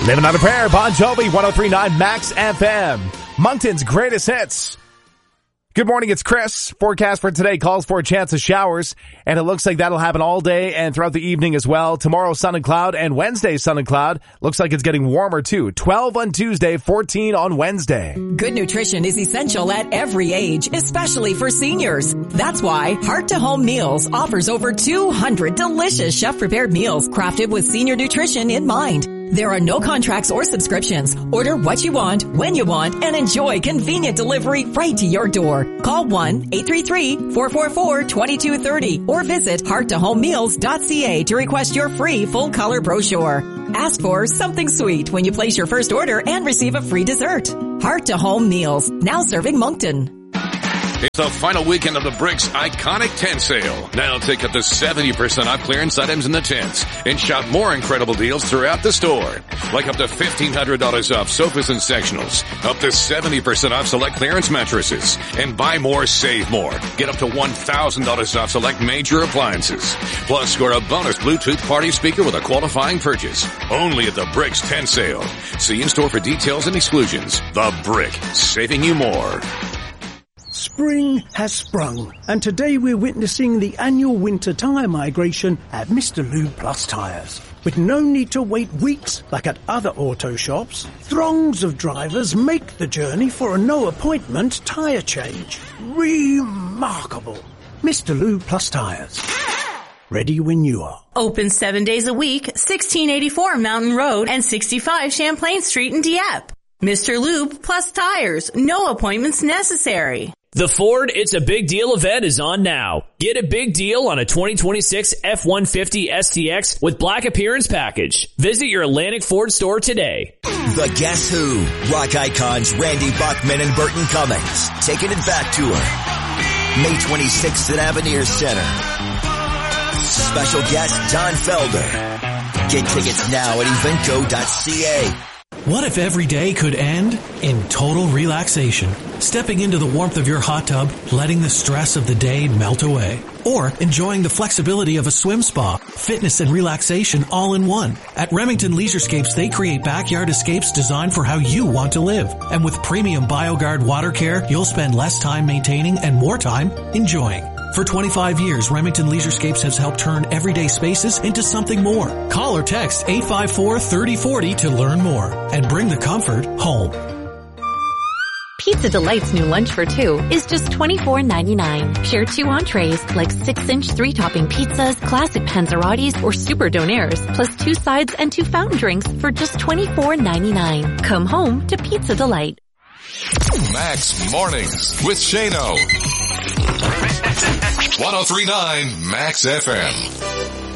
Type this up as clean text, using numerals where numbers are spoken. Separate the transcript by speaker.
Speaker 1: Living on a Prayer, Bon Jovi, 103.9 Max FM. Moncton's greatest hits. Good morning, it's Chris. Forecast for today calls for a chance of showers, and it looks like that'll happen all day and throughout the evening as well. Tomorrow, sun and cloud, and Wednesday, sun and cloud. Looks like it's getting warmer too. 12 on Tuesday, 14 on Wednesday.
Speaker 2: Good nutrition is essential at every age, especially for seniors. That's why Heart to Home Meals offers over 200 delicious chef-prepared meals crafted with senior nutrition in mind. There are no contracts or subscriptions. Order what you want, when you want, and enjoy convenient delivery right to your door. Call 1-833-444-2230 or visit hearttohomemeals.ca to request your free full-color brochure. Ask for something sweet when you place your first order and receive a free dessert. Heart to Home Meals, now serving Moncton.
Speaker 3: It's the final weekend of the Bricks Iconic Tent Sale. Now take up to 70% off clearance items in the tents and shop more incredible deals throughout the store. Like up to $1,500 off sofas and sectionals, up to 70% off select clearance mattresses, and buy more, save more. Get up to $1,000 off select major appliances. Plus, score a bonus Bluetooth party speaker with a qualifying purchase. Only at the Bricks Tent Sale. See in-store for details and exclusions. The Brick, saving you more.
Speaker 4: Spring has sprung, and today we're witnessing the annual winter tyre migration at Mr. Lube Plus Tyres. With no need to wait weeks like at other auto shops, throngs of drivers make the journey for a no-appointment tyre change. Remarkable. Mr. Lube Plus Tyres. Ready when you are.
Speaker 5: Open 7 days a week, 1684 Mountain Road and 65 Champlain Street in Dieppe. Mr. Lube Plus Tires. No appointments necessary.
Speaker 6: The Ford It's a Big Deal event is on now. Get a big deal on a 2026 F-150 STX with Black Appearance Package. Visit your Atlantic Ford store today.
Speaker 7: The Guess Who, rock icons Randy Bachman and Burton Cummings, taking it back tour. May 26th at Avenir Center. Special guest Don Felder. Get tickets now at eventco.ca.
Speaker 8: What if every day could end in total relaxation? Stepping into the warmth of your hot tub, letting the stress of the day melt away. Or enjoying the flexibility of a swim spa, fitness and relaxation all in one. At Remington Leisurescapes, they create backyard escapes designed for how you want to live. And with premium BioGuard water care, you'll spend less time maintaining and more time enjoying. For 25 years, Remington Leisurescapes has helped turn everyday spaces into something more. Call or text 854-3040 to learn more and bring the comfort home.
Speaker 9: Pizza Delight's new lunch for two is just $24.99. Share 2 entrees like 6-inch 3-topping pizzas, classic panzerottis, or super donaires, plus 2 sides and 2 fountain drinks for just $24.99. Come home to Pizza Delight.
Speaker 10: Max Mornings with Shano. 103.9 Max FM.